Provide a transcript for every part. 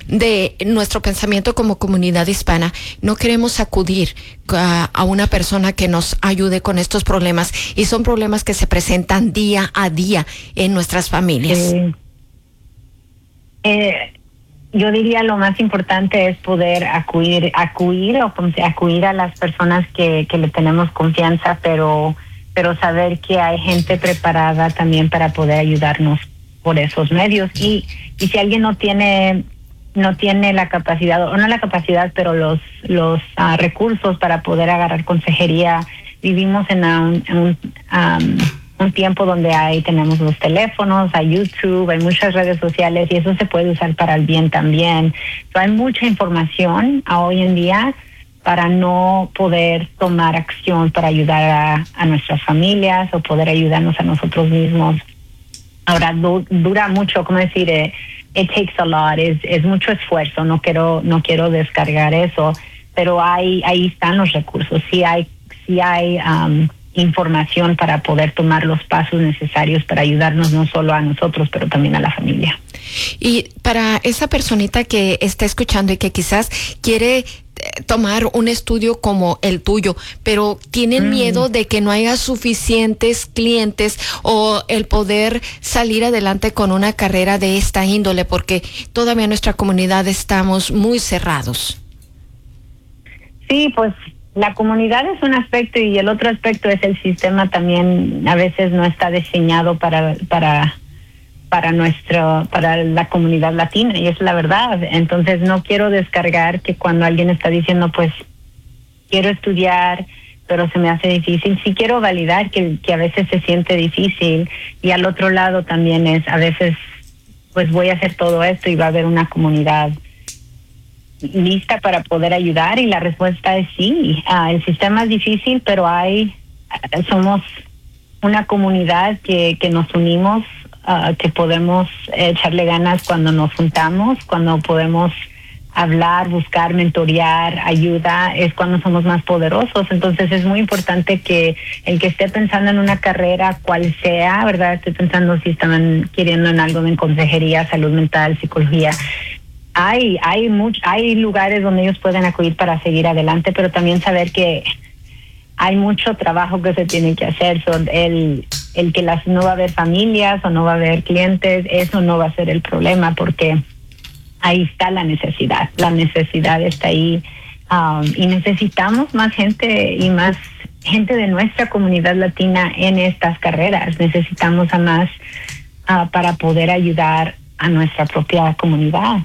de nuestro pensamiento como comunidad hispana, no queremos acudir a una persona que nos ayude con estos problemas, y son problemas que se presentan día a día en nuestras familias. Yo diría lo más importante es poder acudir a las personas que le tenemos confianza, pero saber que hay gente preparada también para poder ayudarnos por esos medios. Y si alguien no tiene la capacidad, o no la capacidad, pero los recursos para poder agarrar consejería, vivimos en un tiempo donde tenemos los teléfonos, hay YouTube, hay muchas redes sociales, y eso se puede usar para el bien también. Hay mucha información hoy en día para no poder tomar acción para ayudar a nuestras familias o poder ayudarnos a nosotros mismos. Ahora, dura mucho, ¿cómo decir? It takes a lot, es mucho esfuerzo, no quiero descargar eso, pero ahí están los recursos, sí hay información para poder tomar los pasos necesarios para ayudarnos no solo a nosotros, pero también a la familia. Y para esa personita que está escuchando y que quizás quiere tomar un estudio como el tuyo, pero tienen miedo de que no haya suficientes clientes o el poder salir adelante con una carrera de esta índole, porque todavía en nuestra comunidad estamos muy cerrados. Sí, pues la comunidad es un aspecto, y el otro aspecto es el sistema también a veces no está diseñado para la comunidad latina, y es la verdad. Entonces no quiero descargar que cuando alguien está diciendo, pues quiero estudiar, pero se me hace difícil. Sí quiero validar que a veces se siente difícil, y al otro lado también es, a veces pues voy a hacer todo esto y va a haber una comunidad lista para poder ayudar, y la respuesta es sí. El sistema es difícil, pero somos una comunidad que nos unimos, que podemos echarle ganas cuando nos juntamos, cuando podemos hablar, buscar, mentorear, ayuda, es cuando somos más poderosos. Entonces es muy importante que el que esté pensando en una carrera, cual sea, ¿verdad? Estoy pensando si están queriendo en algo de consejería, salud mental, psicología. Hay lugares donde ellos pueden acudir para seguir adelante, pero también saber que hay mucho trabajo que se tiene que hacer. El que no va a haber familias o no va a haber clientes, eso no va a ser el problema, porque ahí está la necesidad. La necesidad está ahí, y necesitamos más gente y más gente de nuestra comunidad latina en estas carreras. Necesitamos a más para poder ayudar a nuestra propia comunidad.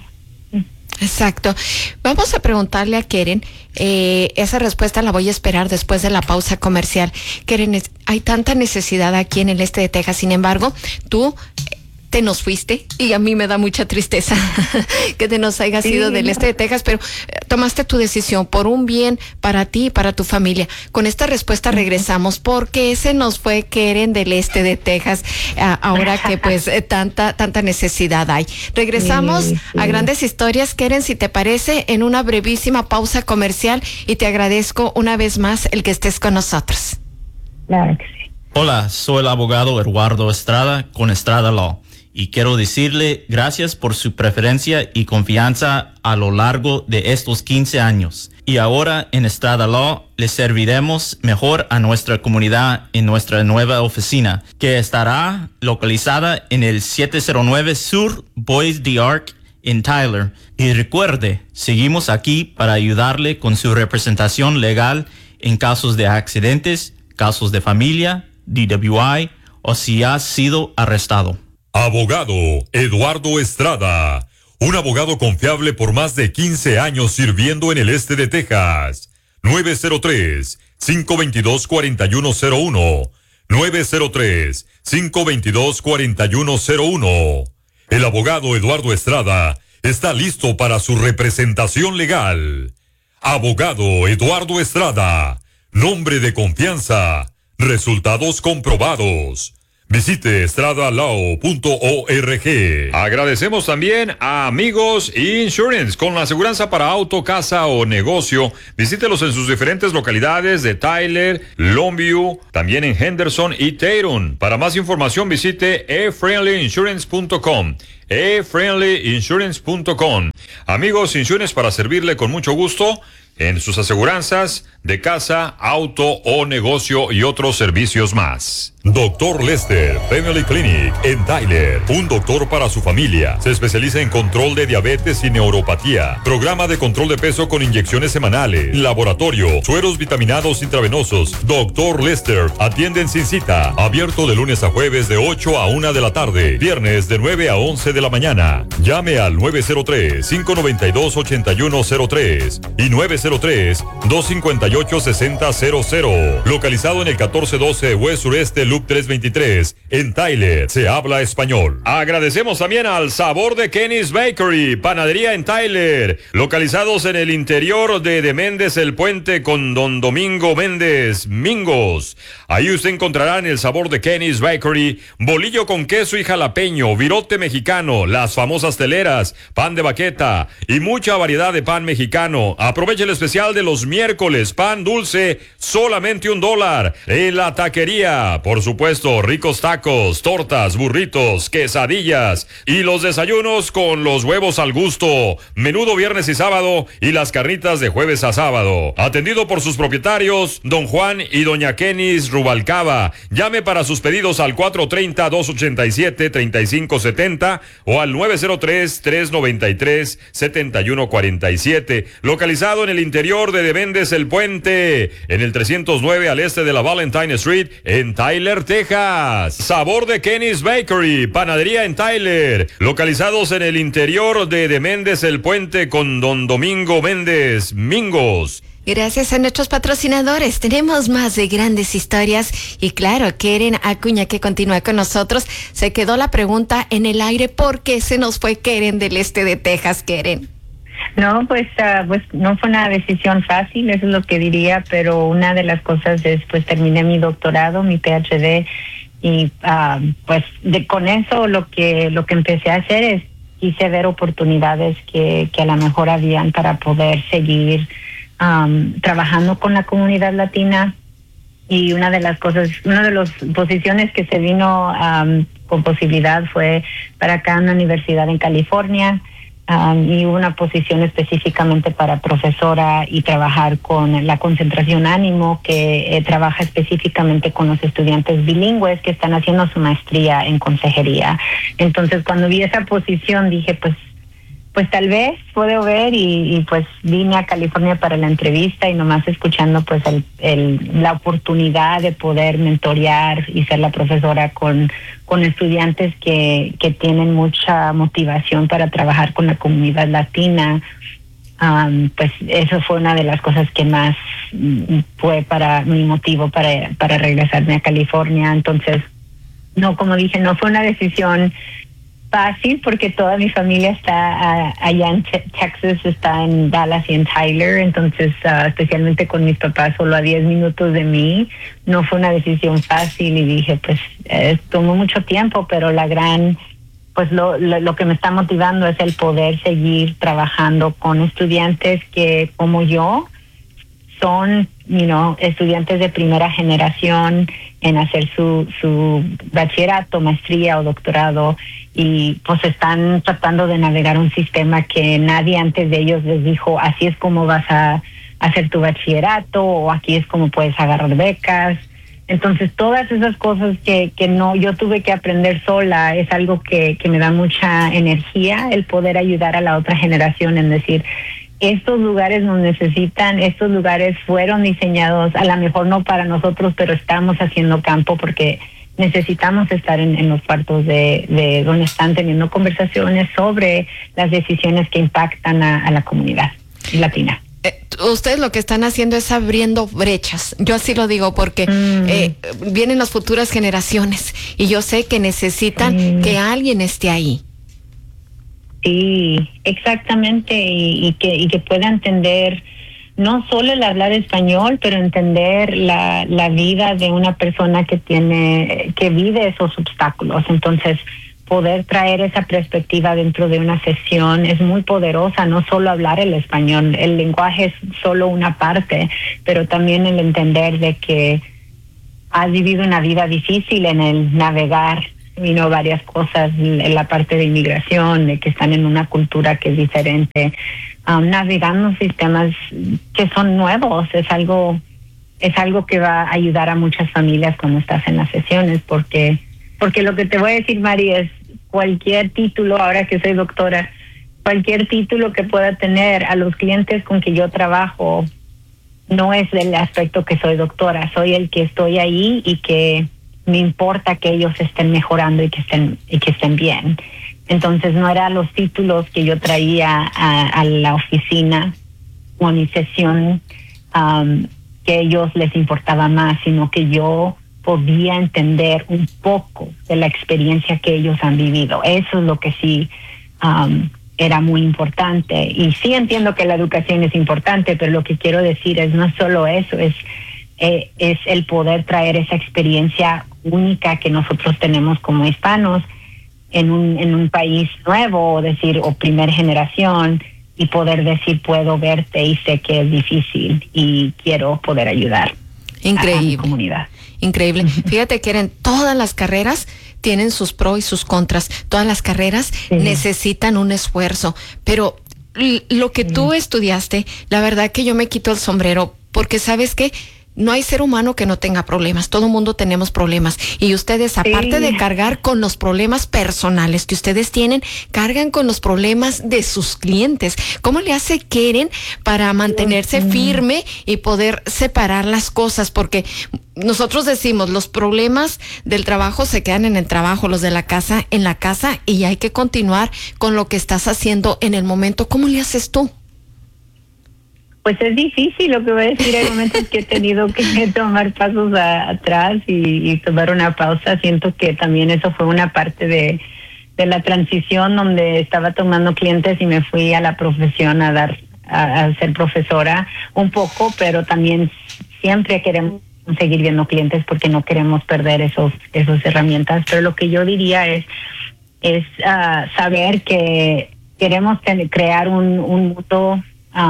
Exacto. Vamos a preguntarle a Keren, esa respuesta la voy a esperar después de la pausa comercial. Keren, hay tanta necesidad aquí en el este de Texas, sin embargo, tú te nos fuiste, y a mí me da mucha tristeza que te nos hayas ido del este de Texas, pero tomaste tu decisión por un bien para ti y para tu familia. Con esta respuesta regresamos, porque ese nos fue Keren del este de Texas, ahora que pues tanta necesidad hay. Regresamos a Grandes Historias, Keren, si te parece, en una brevísima pausa comercial, y te agradezco una vez más el que estés con nosotros. Claro que sí. Hola, soy el abogado Eduardo Estrada con Estrada Law, y quiero decirle gracias por su preferencia y confianza a lo largo de estos 15 años. Y ahora en Estrada Law le serviremos mejor a nuestra comunidad en nuestra nueva oficina, que estará localizada en el 709 Sur Bois d'Arc en Tyler. Y recuerde, seguimos aquí para ayudarle con su representación legal en casos de accidentes, casos de familia, DWI, o si ha sido arrestado. Abogado Eduardo Estrada, un abogado confiable por más de 15 años sirviendo en el este de Texas. 903-522-4101. 903-522-4101. El abogado Eduardo Estrada está listo para su representación legal. Abogado Eduardo Estrada, nombre de confianza, resultados comprobados. Visite estradalaw.org. Agradecemos también a Amigos Insurance, con la aseguranza para auto, casa o negocio. Visítelos en sus diferentes localidades de Tyler, Longview, también en Henderson y Tatum. Para más información visite efriendlyinsurance.com. efriendlyinsurance.com. Amigos Insurance, para servirle con mucho gusto en sus aseguranzas de casa, auto o negocio y otros servicios más. Dr. Lester Family Clinic en Tyler, un doctor para su familia. Se especializa en control de diabetes y neuropatía, programa de control de peso con inyecciones semanales, laboratorio, sueros vitaminados intravenosos. Dr. Lester atiende sin cita, abierto de lunes a jueves de 8 a 1 de la tarde, viernes de 9 a 11 de la mañana. Llame al 903-592-8103 y 903-258-6000. Localizado en el 1412 West Sureste Loop 323 en Tyler. Se habla español. Agradecemos también al Sabor de Kenny's Bakery, panadería en Tyler, localizados en el interior de Méndez el Puente con Don Domingo Méndez Mingos. Ahí usted encontrará en el Sabor de Kenny's Bakery bolillo con queso y jalapeño, virote mexicano, las famosas teleras, pan de baqueta y mucha variedad de pan mexicano. Aproveche el especial de los miércoles, pan dulce, solamente $1. En la taquería, por supuesto, ricos tacos, tortas, burritos, quesadillas y los desayunos con los huevos al gusto, menudo viernes y sábado y las carnitas de jueves a sábado. Atendido por sus propietarios, don Juan y doña Kenis Rubalcaba. Llame para sus pedidos al 430-287-3570 o al 903-393-7147. Localizado en el interior de Méndez el Puente, en el 309 al este de la Valentine Street, en Tyler, Texas. Sabor de Kenny's Bakery, panadería en Tyler, localizados en el interior de Méndez el Puente con Don Domingo Méndez Mingos. Gracias a nuestros patrocinadores, tenemos más de grandes historias y claro, Keren Acuña que continúa con nosotros. Se quedó la pregunta en el aire, ¿por qué se nos fue Keren del este de Texas, Keren? No, pues no fue una decisión fácil, eso es lo que diría, pero una de las cosas es, pues terminé mi doctorado, mi PhD, y con eso lo que empecé a hacer es quise ver oportunidades que a lo mejor habían para poder seguir trabajando con la comunidad latina. Y una de las posiciones que se vino con posibilidad fue para acá en una universidad en California. Y una posición específicamente para profesora y trabajar con la concentración ánimo, que trabaja específicamente con los estudiantes bilingües que están haciendo su maestría en consejería. Entonces, cuando vi esa posición, dije, pues tal vez puedo ver y pues vine a California para la entrevista y nomás escuchando pues la oportunidad de poder mentorear y ser la profesora con estudiantes que tienen mucha motivación para trabajar con la comunidad latina. Pues eso fue una de las cosas que más fue para mi motivo para regresarme a California. Entonces, no, como dije, no fue una decisión fácil porque toda mi familia está allá en Texas, está en Dallas y en Tyler, entonces especialmente con mis papás solo a 10 minutos de mí, no fue una decisión fácil y dije pues tomó mucho tiempo, pero lo que me está motivando es el poder seguir trabajando con estudiantes que como yo son estudiantes de primera generación en hacer su bachillerato, maestría o doctorado y pues están tratando de navegar un sistema que nadie antes de ellos les dijo así es como vas a hacer tu bachillerato o aquí es como puedes agarrar becas. Entonces todas esas cosas que no yo tuve que aprender sola es algo que me da mucha energía, el poder ayudar a la otra generación en decir estos lugares nos necesitan, estos lugares fueron diseñados, a lo mejor no para nosotros, pero estamos haciendo campo porque necesitamos estar en los cuartos de donde están teniendo conversaciones sobre las decisiones que impactan a la comunidad latina. Ustedes lo que están haciendo es abriendo brechas. Yo así lo digo porque vienen las futuras generaciones y yo sé que necesitan que alguien esté ahí. Sí, exactamente, y que pueda entender no solo el hablar español, pero entender la vida de una persona que vive esos obstáculos. Entonces, poder traer esa perspectiva dentro de una sesión es muy poderosa, no solo hablar el español, el lenguaje es solo una parte, pero también el entender de que has vivido una vida difícil en el navegar varias cosas, en la parte de inmigración, de que están en una cultura que es diferente, navegando sistemas que son nuevos, es algo que va a ayudar a muchas familias cuando estás en las sesiones, porque lo que te voy a decir, Mari, es cualquier título, ahora que soy doctora, cualquier título que pueda tener, a los clientes con que yo trabajo, no es del aspecto que soy doctora, soy el que estoy ahí y que me importa que ellos estén mejorando y que estén bien. Entonces no eran los títulos que yo traía a la oficina o a mi sesión que a ellos les importaba más, sino que yo podía entender un poco de la experiencia que ellos han vivido. Eso es lo que sí era muy importante. Y sí entiendo que la educación es importante, pero lo que quiero decir es no solo eso, es el poder traer esa experiencia única que nosotros tenemos como hispanos en un país nuevo, o primera generación, y poder decir, puedo verte y sé que es difícil y quiero poder ayudar. Increíble. A mi comunidad. Increíble. Fíjate que en todas las carreras tienen sus pros y sus contras. Todas las carreras necesitan un esfuerzo, pero lo que tú estudiaste, la verdad que yo me quito el sombrero, porque sabes que no hay ser humano que no tenga problemas. Todo mundo tenemos problemas. Y ustedes, aparte de cargar con los problemas personales que ustedes tienen, cargan con los problemas de sus clientes. ¿Cómo le hace Keren para mantenerse firme y poder separar las cosas? Porque nosotros decimos, los problemas del trabajo se quedan en el trabajo, los de la casa en la casa, y hay que continuar con lo que estás haciendo en el momento. ¿Cómo le haces tú? Pues es difícil, lo que voy a decir. Hay momentos que he tenido que tomar pasos atrás y tomar una pausa. Siento que también eso fue una parte de la transición, donde estaba tomando clientes y me fui a la profesión a ser profesora un poco, pero también siempre queremos seguir viendo clientes porque no queremos perder esas herramientas. Pero lo que yo diría es saber que queremos crear un mundo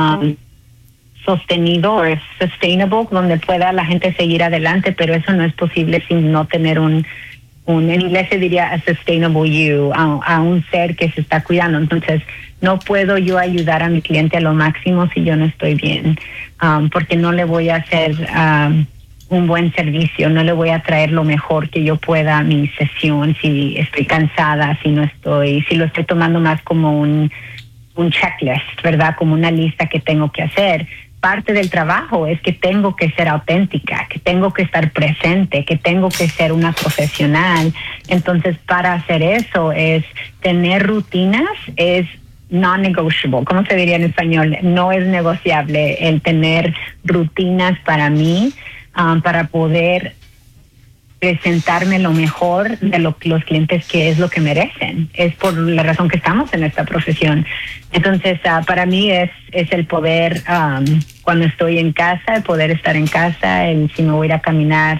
sostenido o sustainable, donde pueda la gente seguir adelante, pero eso no es posible sin no tener en inglés se diría a sustainable you, a un ser que se está cuidando. Entonces, no puedo yo ayudar a mi cliente a lo máximo si yo no estoy bien, porque no le voy a hacer un buen servicio, no le voy a traer lo mejor que yo pueda a mi sesión si estoy cansada, si lo estoy tomando más como un checklist, ¿verdad? Como una lista que tengo que hacer. Parte del trabajo es que tengo que ser auténtica, que tengo que estar presente, que tengo que ser una profesional. Entonces, para hacer eso es tener rutinas, es non-negotiable. ¿Cómo se diría en español? No es negociable el tener rutinas para mí, para poder presentarme lo mejor de los clientes, que es lo que merecen. Es por la razón que estamos en esta profesión. Entonces, para mí es el poder, cuando estoy en casa, el poder estar en casa, si me voy a ir a caminar,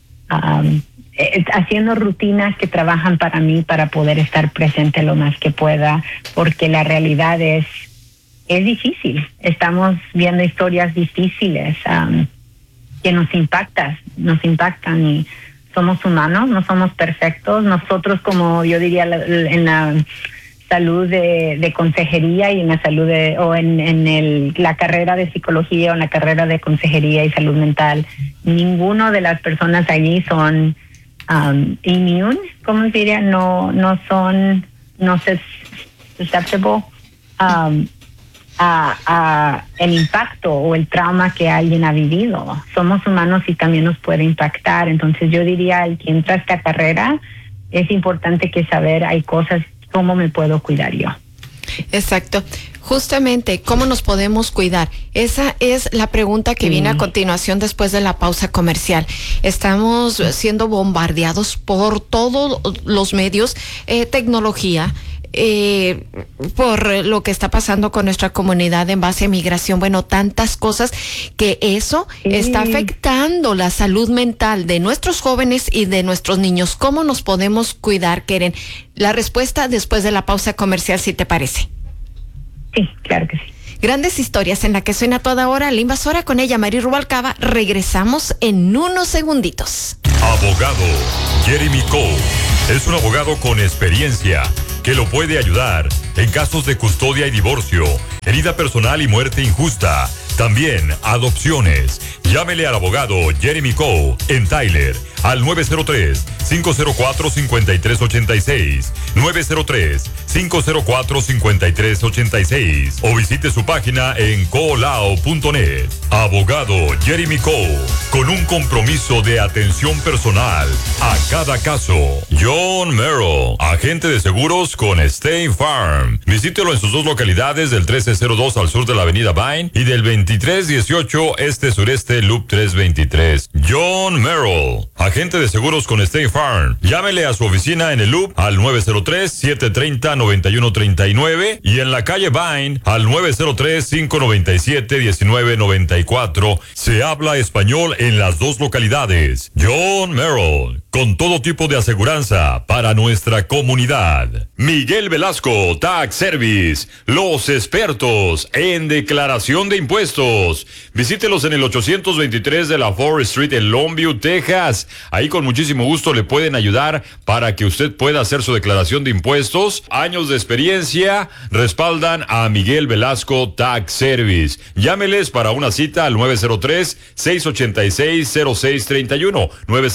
haciendo rutinas que trabajan para mí, para poder estar presente lo más que pueda, porque la realidad es difícil. Estamos viendo historias difíciles que nos impactan, y somos humanos, no somos perfectos. Nosotros, como yo diría, en la salud de consejería y en la salud la carrera de psicología o en la carrera de consejería y salud mental, ninguno de las personas allí son immune, ¿cómo se diría? No son susceptible a el impacto o el trauma que alguien ha vivido. Somos humanos y también nos puede impactar. Entonces yo diría, al que entra a esta carrera, es importante que saber, hay cosas, cómo me puedo cuidar yo. Exacto. Justamente, ¿cómo nos podemos cuidar? Esa es la pregunta que viene a continuación después de la pausa comercial. Estamos siendo bombardeados por todos los medios, tecnología, por lo que está pasando con nuestra comunidad en base a migración. Bueno, tantas cosas que eso está afectando la salud mental de nuestros jóvenes y de nuestros niños. ¿Cómo nos podemos cuidar, Keren? La respuesta después de la pausa comercial, si te parece. Sí, claro que sí. Grandes historias en la que suena toda hora la invasora, con ella Mari Rubalcaba. Regresamos en unos segunditos. Abogado Jeremy Cole es un abogado con experiencia que lo puede ayudar en casos de custodia y divorcio, herida personal y muerte injusta. También adopciones. Llámele al abogado Jeremy Coe en Tyler al 903-504-5386, 903-504-5386 o visite su página en colao.net. Abogado Jeremy Coe, con un compromiso de atención personal a cada caso. John Merrill, agente de seguros con State Farm. Visítelo en sus dos localidades del 1302 al sur de la avenida Vine y del 2318 este-sureste Loop 323. John Merrill, agente de seguros con State Farm. Llámele a su oficina en el Loop al 903-730-9139 y en la calle Vine al 903-597-1994. Se habla español en las dos localidades. John Merrill, con todo tipo de aseguranza para nuestra comunidad. Miguel Velasco Tax Service, los expertos en declaración de impuestos. Visítelos en el 823 de la Forest Street en Longview, Texas. Ahí con muchísimo gusto le pueden ayudar para que usted pueda hacer su declaración de impuestos. Años de experiencia respaldan a Miguel Velasco Tax Service. Llámeles para una cita al 903-686-0631,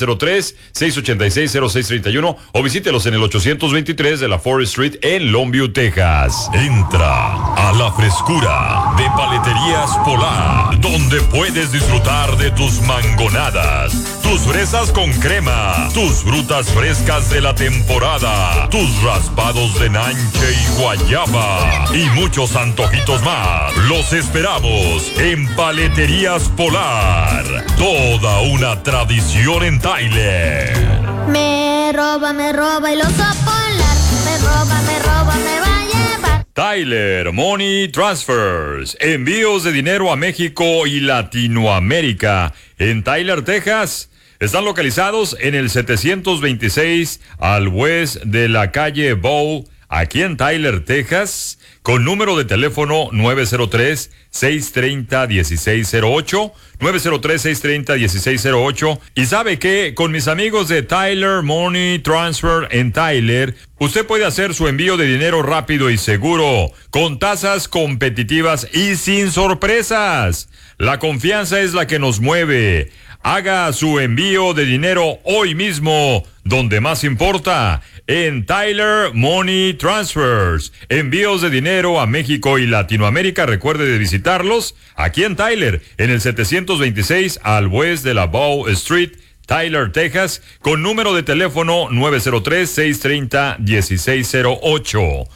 903-686-0631 o visítelos en el 823 de la Forest Street en Longview, Texas. Entra a la frescura de Paleterías Polar, donde puedes disfrutar de tus mangonadas, tus fresas con crema, tus frutas frescas de la temporada, tus raspados de nanche y guayaba y muchos antojitos más. Los esperamos en Paleterías Polar, toda una tradición en Tyler. Me roba el oso polar, me roba, me va a llevar. Tyler Money Transfers, envíos de dinero a México y Latinoamérica. En Tyler, Texas, están localizados en el 726 al west de la calle Bow, aquí en Tyler, Texas, con número de teléfono 903-630-1608, 903-630-1608. Y sabe que con mis amigos de Tyler Money Transfer en Tyler, usted puede hacer su envío de dinero rápido y seguro, con tasas competitivas y sin sorpresas. La confianza es la que nos mueve. Haga su envío de dinero hoy mismo, donde más importa, en Tyler Money Transfers. Envíos de dinero a México y Latinoamérica. Recuerde de visitarlos aquí en Tyler, en el 726 al west de la Bow Street, Tyler, Texas, con número de teléfono 903-630-1608.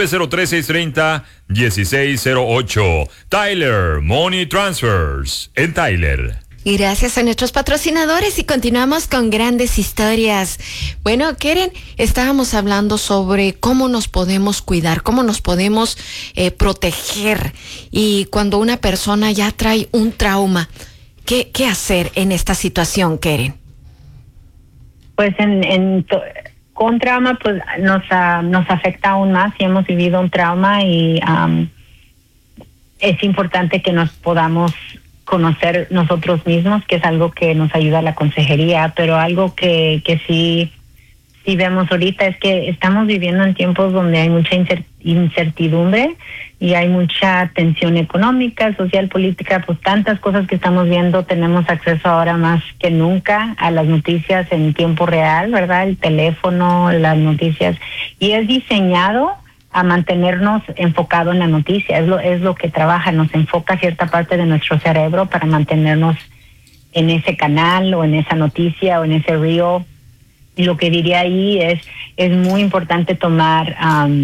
903-630-1608. Tyler Money Transfers en Tyler. Y gracias a nuestros patrocinadores y continuamos con grandes historias. Bueno, Keren, estábamos hablando sobre cómo nos podemos cuidar, cómo nos podemos proteger. Y cuando una persona ya trae un trauma, ¿qué hacer en esta situación, Keren? Pues con trauma pues nos afecta aún más si hemos vivido un trauma y es importante que nos podamos conocer nosotros mismos, que es algo que nos ayuda a la consejería, pero algo que sí vemos ahorita es que estamos viviendo en tiempos donde hay mucha incertidumbre y hay mucha tensión económica, social, política, pues tantas cosas que estamos viendo. Tenemos acceso ahora más que nunca a las noticias en tiempo real, ¿verdad? El teléfono, las noticias, y es diseñado a mantenernos enfocado en la noticia. Es lo que trabaja, nos enfoca cierta parte de nuestro cerebro para mantenernos en ese canal o en esa noticia o en ese reel. Y lo que diría ahí es muy importante tomar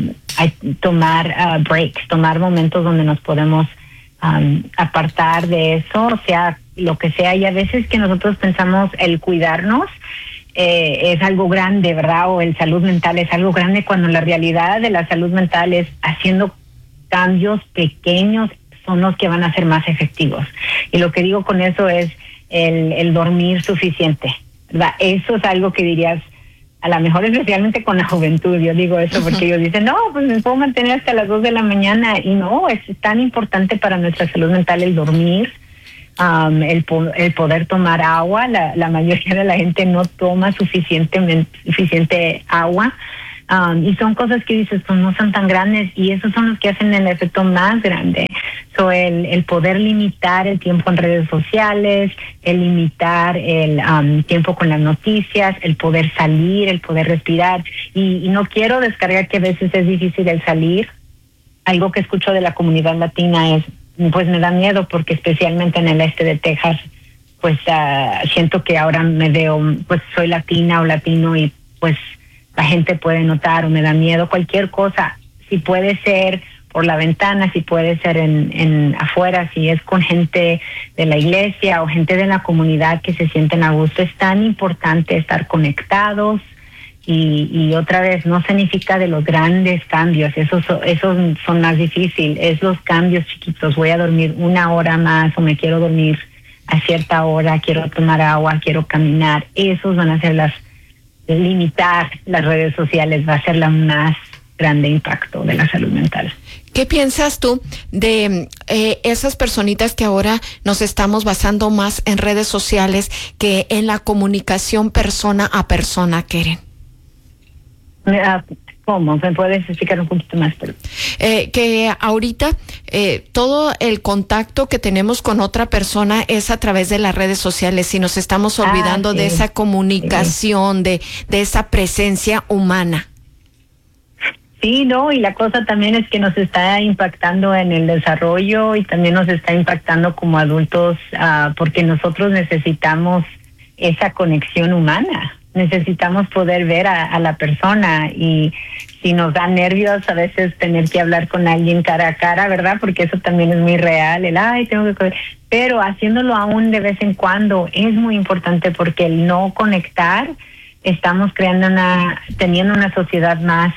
breaks, tomar momentos donde nos podemos apartar de eso, o sea, lo que sea. Y a veces que nosotros pensamos el cuidarnos es algo grande, ¿verdad? O el salud mental es algo grande, cuando la realidad de la salud mental es haciendo cambios pequeños son los que van a ser más efectivos. Y lo que digo con eso es el dormir suficiente, ¿verdad? Eso es algo que dirías, a lo mejor especialmente con la juventud, yo digo eso porque ellos dicen, no, pues me puedo mantener hasta las 2 de la mañana, y no, es tan importante para nuestra salud mental el dormir el poder tomar agua. La mayoría de la gente no toma suficiente agua. Y son cosas que dices, pues no son tan grandes, y esos son los que hacen el efecto más grande. So, el poder limitar el tiempo en redes sociales, el limitar el tiempo con las noticias, el poder salir, el poder respirar. Y no quiero descargar que a veces es difícil el salir. Algo que escucho de la comunidad latina es, pues me da miedo, porque especialmente en el este de Texas, pues siento que ahora me veo, pues soy latina o latino, y pues la gente puede notar, o me da miedo, cualquier cosa. Si puede ser por la ventana, si puede ser en afuera, si es con gente de la iglesia o gente de la comunidad que se sienten a gusto. Es tan importante estar conectados, y otra vez, no significa de los grandes cambios, esos son más difíciles, es los cambios chiquitos. Voy a dormir 1 hora más, o me quiero dormir a cierta hora, quiero tomar agua, quiero caminar. Esos van a ser limitar las redes sociales va a ser la más grande impacto de la salud mental. ¿Qué piensas tú de esas personitas que ahora nos estamos basando más en redes sociales que en la comunicación persona a persona, Keren? ¿Cómo? ¿Me puedes explicar un poquito más? Que ahorita todo el contacto que tenemos con otra persona es a través de las redes sociales, y nos estamos olvidando sí, de esa comunicación, de esa presencia humana. Sí, no, y la cosa también es que nos está impactando en el desarrollo, y también nos está impactando como adultos, porque nosotros necesitamos esa conexión humana. Necesitamos poder ver a la persona, y si nos da nervios a veces tener que hablar con alguien cara a cara, ¿verdad? Porque eso también es muy real, tengo que... Pero haciéndolo aún de vez en cuando es muy importante, porque el no conectar, estamos teniendo una sociedad más,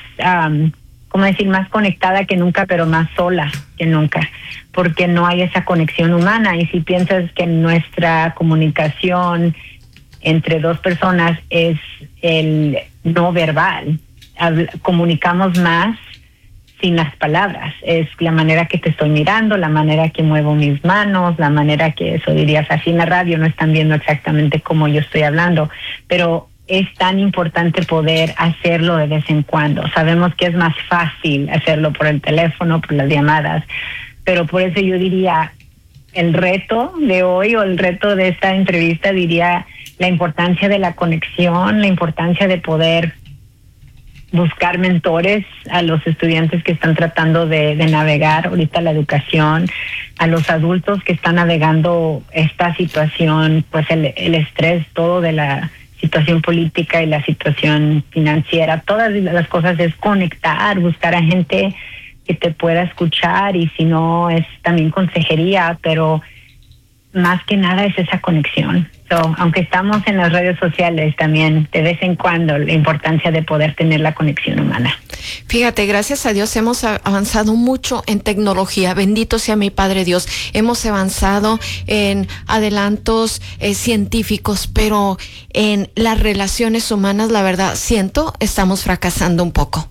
más conectada que nunca, pero más sola que nunca, porque no hay esa conexión humana. Y si piensas que nuestra comunicación entre dos personas es el no verbal, comunicamos más sin las palabras. Es la manera que te estoy mirando, la manera que muevo mis manos, la manera que, eso dirías así en la radio, no están viendo exactamente cómo yo estoy hablando, pero es tan importante poder hacerlo de vez en cuando. Sabemos que es más fácil hacerlo por el teléfono, por las llamadas, pero por eso yo diría, el reto de hoy, o el reto de esta entrevista, diría la importancia de la conexión, la importancia de poder buscar mentores a los estudiantes que están tratando de navegar ahorita la educación, a los adultos que están navegando esta situación, pues el estrés todo de la situación política y la situación financiera. Todas las cosas es conectar, buscar a gente que te pueda escuchar, y si no es también consejería, pero más que nada es esa conexión. Aunque estamos en las redes sociales, también de vez en cuando la importancia de poder tener la conexión humana. Fíjate, gracias a Dios hemos avanzado mucho en tecnología. Bendito sea mi Padre Dios. Hemos avanzado en adelantos científicos, pero en las relaciones humanas, la verdad, estamos fracasando un poco.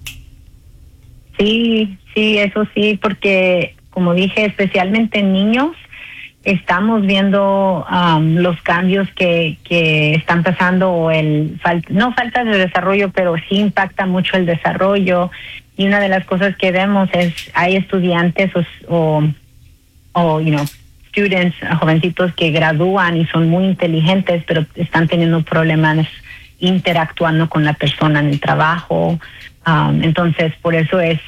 Sí, eso sí, porque como dije, especialmente en niños, estamos viendo los cambios que están pasando, o no falta de desarrollo, pero sí impacta mucho el desarrollo. Y una de las cosas que vemos es, hay estudiantes o students, jovencitos que gradúan y son muy inteligentes, pero están teniendo problemas interactuando con la persona en el trabajo. Entonces, por eso es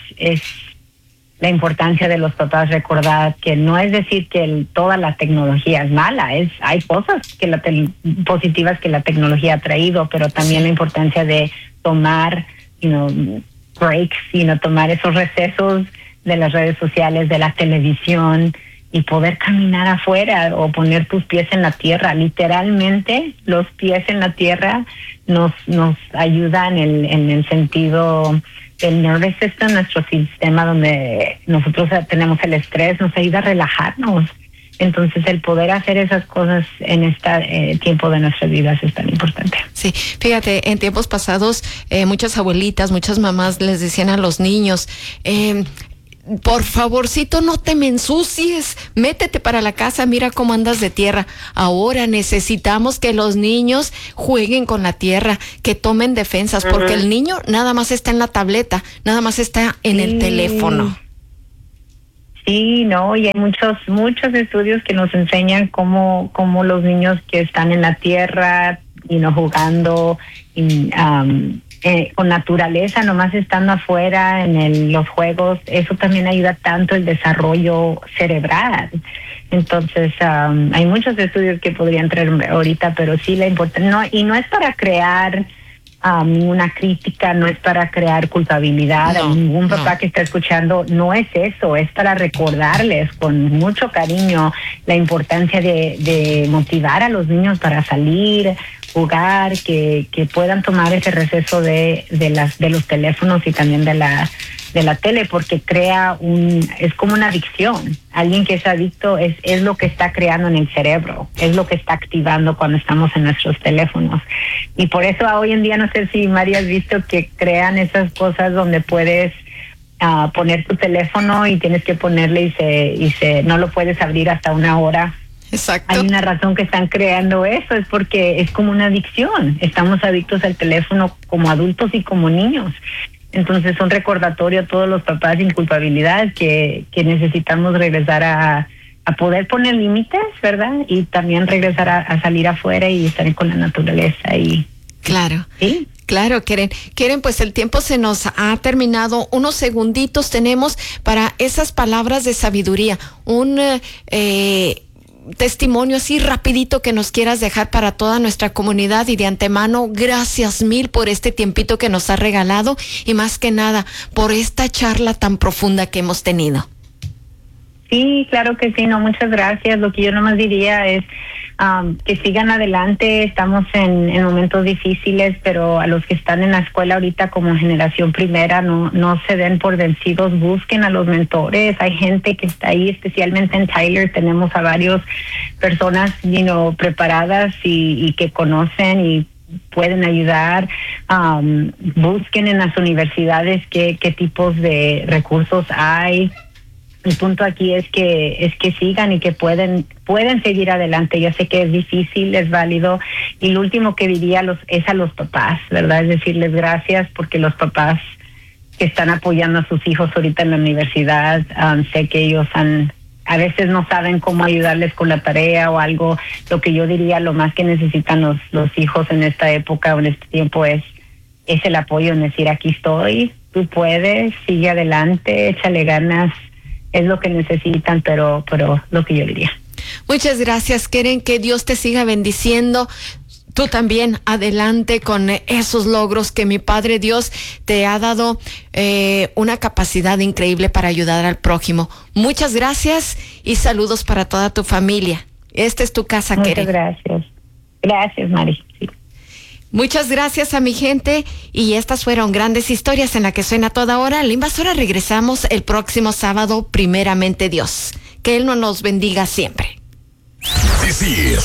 la importancia de los papás recordar que no es decir que toda la tecnología es mala, hay cosas positivas que la tecnología ha traído, pero también la importancia de tomar, breaks, tomar esos recesos de las redes sociales, de la televisión, y poder caminar afuera o poner tus pies en la tierra. Literalmente, los pies en la tierra nos ayudan en el sentido del nervous system, nuestro sistema donde nosotros tenemos el estrés, nos ayuda a relajarnos. Entonces, el poder hacer esas cosas en este tiempo de nuestras vidas es tan importante. Sí, fíjate, en tiempos pasados, muchas abuelitas, muchas mamás les decían a los niños, por favorcito, no te me ensucies, métete para la casa, mira cómo andas de tierra. Ahora necesitamos que los niños jueguen con la tierra, que tomen defensas, porque el niño nada más está en la tableta, nada más está en el teléfono. Sí, no, y hay muchos estudios que nos enseñan cómo los niños que están en la tierra, jugando, con naturaleza, nomás estando afuera en los juegos, eso también ayuda tanto el desarrollo cerebral. Entonces, hay muchos estudios que podrían traer ahorita, pero sí la importancia, no es para crear ninguna crítica, no es para crear culpabilidad a ningún papá que está escuchando, no es eso, es para recordarles con mucho cariño la importancia de motivar a los niños para salir, jugar, que puedan tomar ese receso de los teléfonos y también de la tele, porque es como una adicción. Alguien que es adicto es lo que está creando en el cerebro, es lo que está activando cuando estamos en nuestros teléfonos. Y por eso hoy en día, no sé si María has visto que crean esas cosas donde puedes poner tu teléfono y tienes que ponerle y no lo puedes abrir hasta 1 hora. Exacto. Hay una razón que están creando eso, es porque es como una adicción. Estamos adictos al teléfono como adultos y como niños. Entonces, un recordatorio a todos los papás sin culpabilidad que necesitamos regresar a poder poner límites, ¿verdad? Y también regresar a salir afuera y estar con la naturaleza. Claro. ¿Sí? Claro, Keren, pues el tiempo se nos ha terminado. Unos segunditos tenemos para esas palabras de sabiduría. Un testimonio así rapidito que nos quieras dejar para toda nuestra comunidad, y de antemano gracias mil por este tiempito que nos has regalado y más que nada por esta charla tan profunda que hemos tenido. Sí, claro que sí, muchas gracias. Lo que yo nomás diría es que sigan adelante. Estamos en momentos difíciles, pero a los que están en la escuela ahorita como generación primera, no se den por vencidos, busquen a los mentores. Hay gente que está ahí, especialmente en Tyler tenemos a varias personas preparadas y que conocen y pueden ayudar. Busquen en las universidades qué tipos de recursos hay. El punto aquí es que sigan y que pueden seguir adelante. Yo sé que es difícil, es válido. Y lo último que diría es a los papás, ¿verdad? Es decirles gracias, porque los papás que están apoyando a sus hijos ahorita en la universidad, sé que ellos a veces no saben cómo ayudarles con la tarea o algo. Lo que yo diría, lo más que necesitan los hijos en esta época o en este tiempo es el apoyo, en decir, aquí estoy, tú puedes, sigue adelante, échale ganas. Es lo que necesitan, pero lo que yo diría. Muchas gracias, Keren, que Dios te siga bendiciendo. Tú también adelante con esos logros, que mi Padre Dios te ha dado una capacidad increíble para ayudar al prójimo. Muchas gracias y saludos para toda tu familia. Esta es tu casa, Keren. Muchas gracias. Gracias, Mari. Sí. Muchas gracias a mi gente, y estas fueron Grandes Historias en la que suena toda hora. La Invasora, regresamos el próximo sábado, primeramente Dios. Que Él nos bendiga siempre. This is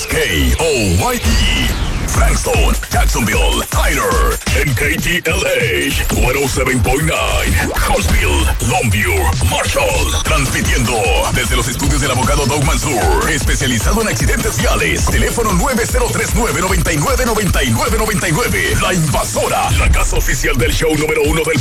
KOYE, Frankston, Jacksonville, Tyler, and KTLA 107.9, Huntsville, Longview, Marshall, transmitiendo desde los estudios del abogado Doug Mansour, especializado en accidentes viales. Teléfono 9039-999999. La Invasora, la casa oficial del show número 1 del